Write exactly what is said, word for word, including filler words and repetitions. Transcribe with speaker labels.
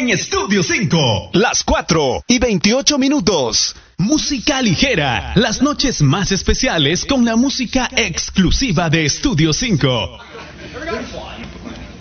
Speaker 1: en Estudio cinco.
Speaker 2: Las cuatro y veintiocho minutos.
Speaker 1: Música ligera, las noches más especiales con la música exclusiva de Estudio cinco.